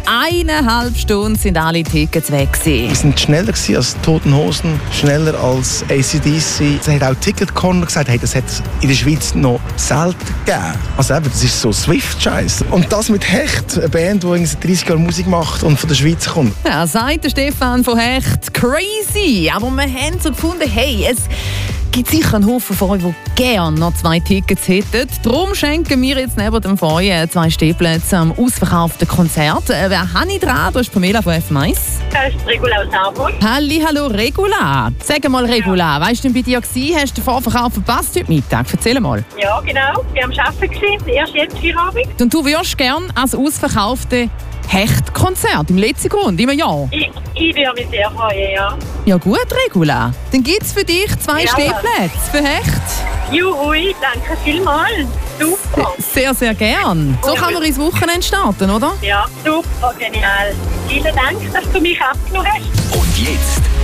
1,5 Stunden sind alle Tickets weg gewesen. Wir sind schneller als Toten Hosen, schneller als AC/DC. Es hat auch Ticket-Corner gesagt, hey, das hat es in der Schweiz noch selten gegeben. Also eben, das ist so Swift-Scheiß. Und das mit Hecht, eine Band, die seit 30 Jahren Musik macht und von der Schweiz kommt. Ja, sagt der Stefan von Hecht. Crazy! Aber wir haben so gefunden, hey, es gibt sicher einen Haufen von euch, die gerne noch 2 Tickets hätten. Darum schenken wir jetzt neben dem Feuer 2 Stehplätze am ausverkauften Konzert. Wer habe ich dran? Du bist Pamela von FM1. Das ist Regula aus Hamburg. Hallo Regula. Sag mal Regula, weißt du, bei dir war, hast du den Vorverkauf verpasst heute Mittag? Erzähl mal. Ja, genau. Wir haben am Arbeiten, erst jetzt Feierabend. Und du würdest gerne als ausverkaufte Hecht-Konzert im letzten Grund, im Jahr? Ich würde mich sehr freuen, ja. Ja gut, Regula. Dann gibt es für dich 2 Ja. Stehplätze für Hecht. Juhui, danke vielmals. Super. Sehr, sehr gern. So kann man ins Wochenende starten, oder? Ja, super, genial. Vielen Dank, dass du mich abgenommen hast. Und jetzt